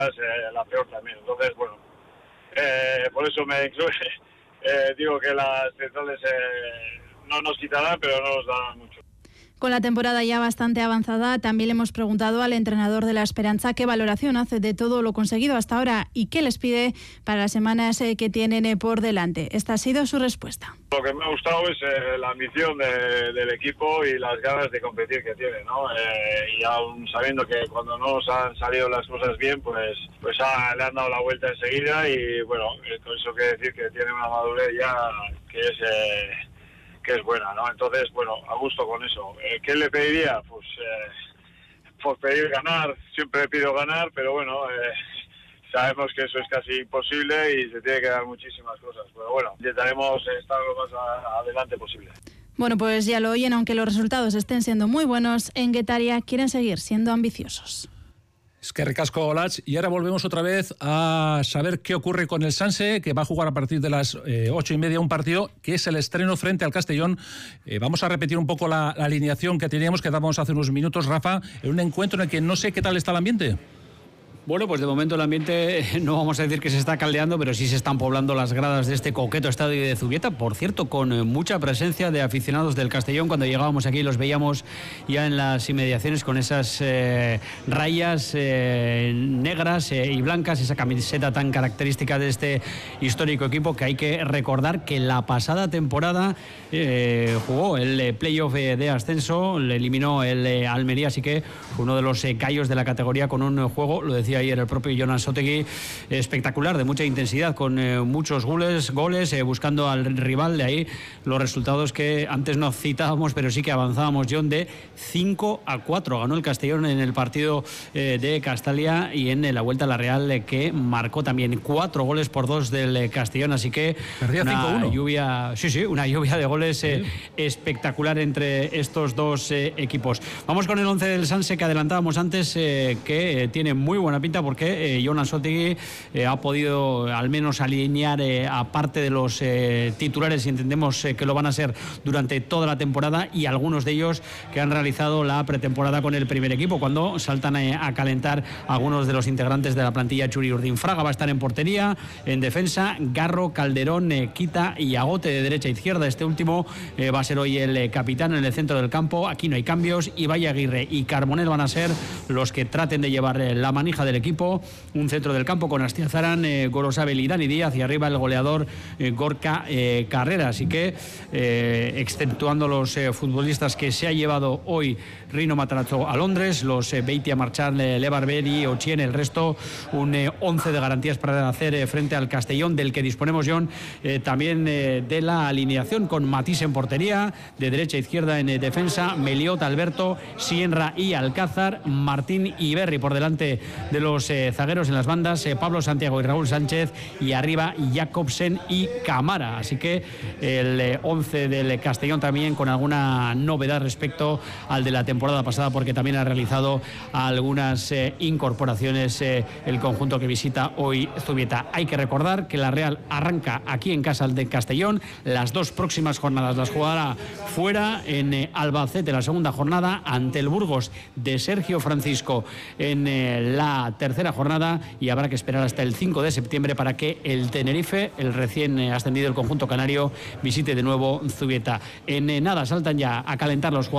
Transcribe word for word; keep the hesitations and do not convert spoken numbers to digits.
eh, la peor también. Entonces, bueno, eh, por eso me eh, digo que las centrales eh, no nos quitarán, pero no nos darán mucho. Con la temporada ya bastante avanzada, también le hemos preguntado al entrenador de la Esperanza qué valoración hace de todo lo conseguido hasta ahora y qué les pide para las semanas que tienen por delante. Esta ha sido su respuesta. Lo que me ha gustado es eh, la ambición de, del equipo y las ganas de competir que tiene, ¿no? Eh, y aún sabiendo que cuando no nos han salido las cosas bien, pues pues ah, le han dado la vuelta enseguida y bueno, con eso quiere decir que tiene una madurez ya que es... Eh, que es buena, ¿no? Entonces, bueno, a gusto con eso. Eh, ¿Qué le pediría? Pues, eh, pues pedir ganar, siempre pido ganar, pero bueno, eh, sabemos que eso es casi imposible y se tiene que dar muchísimas cosas, pero bueno, intentaremos estar lo más a, adelante posible. Bueno, pues ya lo oyen, aunque los resultados estén siendo muy buenos, en Guetaria quieren seguir siendo ambiciosos. Es que recasco, Olach, y ahora volvemos otra vez a saber qué ocurre con el Sanse, que va a jugar a partir de las eh, ocho y media un partido, que es el estreno frente al Castellón. Eh, vamos a repetir un poco la, la alineación que teníamos, que dábamos hace unos minutos, Rafa, en un encuentro en el que no sé qué tal está el ambiente. Bueno, pues de momento el ambiente no vamos a decir que se está caldeando, pero sí se están poblando las gradas de este coqueto estadio de Zubieta, por cierto, con mucha presencia de aficionados del Castellón. Cuando llegábamos aquí los veíamos ya en las inmediaciones con esas eh, rayas eh, negras eh, y blancas, esa camiseta tan característica de este histórico equipo, que hay que recordar que la pasada temporada eh, jugó el eh, playoff eh, de ascenso, le eliminó el eh, Almería, así que fue uno de los eh, callos de la categoría con un juego, lo decía ayer el propio Jonas Otegui, espectacular, de mucha intensidad, con eh, muchos goles, goles eh, buscando al rival. De ahí los resultados que antes no citábamos, pero sí que avanzábamos, John, de cinco a cuatro. Ganó el Castellón en el partido eh, de Castalia y en eh, la Vuelta a la Real, eh, que marcó también cuatro goles por dos del eh, Castellón, así que perdía una cinco uno. lluvia, sí, sí, una lluvia de goles eh, sí. espectacular entre estos dos eh, equipos. Vamos con el once del Sanse que adelantábamos antes, eh, que eh, tiene muy buena pinta porque eh, Jonas Otegui eh, ha podido al menos alinear eh, a parte de los eh, titulares, y entendemos eh, que lo van a ser durante toda la temporada, y algunos de ellos que han realizado la pretemporada con el primer equipo, cuando saltan eh, a calentar algunos de los integrantes de la plantilla. Churi Urdinfraga va a estar en portería, en defensa Garro, Calderón, eh, Quita y Agote de derecha a izquierda. Este último eh, va a ser hoy el eh, capitán en el centro del campo. Aquí no hay cambios. Ibai Aguirre y Carbonell van a ser los que traten de llevar eh, la manija del equipo. Un centro del campo con Astiazarán, eh, Gorosabel y Dani Díaz, y arriba el goleador eh, Gorka eh, Carrera. Así que eh, exceptuando los eh, futbolistas que se ha llevado hoy Rino Matarazzo a Londres, los eh, Beitia Marchand, eh, Levarber, Ochien, el resto un eh, once de garantías para hacer eh, frente al Castellón, del que disponemos, John, eh, también eh, de la alineación, con Matís en portería, de derecha a izquierda en eh, defensa, Meliot, Alberto, Sienra y Alcázar, Martín y Berry por delante de los eh, zagueros. En las bandas, eh, Pablo Santiago y Raúl Sánchez, y arriba Jacobsen y Camara. Así que el eh, once del Castellón también con alguna novedad respecto al de la temporada pasada, porque también ha realizado algunas eh, incorporaciones eh, el conjunto que visita hoy Zubieta. Hay que recordar que la Real arranca aquí en casa de Castellón. Las dos próximas jornadas las jugará fuera, en eh, Albacete la segunda jornada, ante el Burgos de Sergio Francisco en eh, la tercera jornada, y habrá que esperar hasta el cinco de septiembre para que el Tenerife, el recién ascendido del conjunto canario, visite de nuevo Zubieta. En eh, nada saltan ya a calentar los jugadores